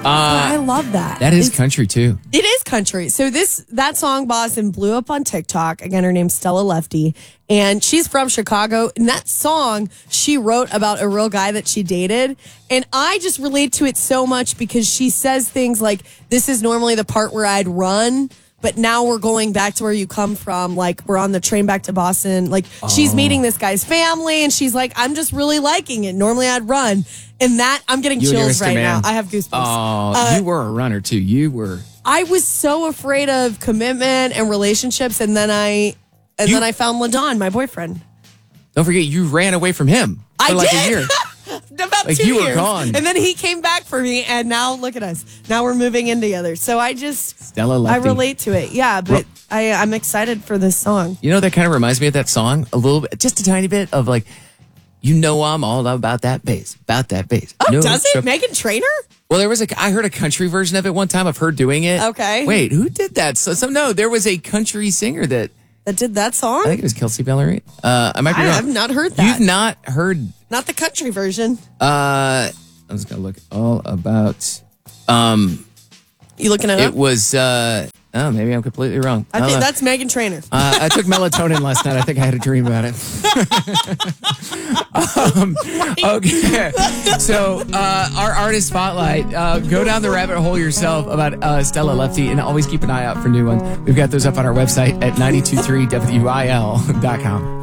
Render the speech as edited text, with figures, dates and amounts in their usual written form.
I love that. That is country too. It is country. So that song Boston blew up on TikTok. Again, her name's Stella Lefty, and she's from Chicago. And that song she wrote about a real guy that she dated. And I just relate to it so much because she says things like, this is normally the part where I'd run, but now we're going back to where you come from. Like, we're on the train back to Boston. Like, she's meeting this guy's family, and she's like, I'm just really liking it. Normally I'd run. And that, I'm getting chills right now. I have goosebumps. Oh, you were a runner too. You were. I was so afraid of commitment and relationships, and then I found LaDon, my boyfriend. Don't forget, you ran away from him for like a year. About like 2 you years. were gone. And then he came back for me, and now look at us. Now we're moving in together. So Stella Lefty. I relate to it. Yeah, but I'm excited for this song. You know, that kind of reminds me of that song a little bit, just a tiny bit of like, you know, I'm all about that bass, Oh, no, does it? Meghan Trainor? Well, I heard a country version of it one time. I've heard doing it. Okay. Wait, who did that? No, there was a country singer that did that song? I think it was Kelsey Ballerini. I might be wrong. I have not heard that. You've not heard? Not the country version. I'm just gonna look all about. You looking it up? It was. Maybe I'm completely wrong. I think that's Meghan Trainor. I took melatonin last night. I think I had a dream about it. Okay. So, our artist spotlight. Go down the rabbit hole yourself about Stella Lefty, and always keep an eye out for new ones. We've got those up on our website at 923WIL.com.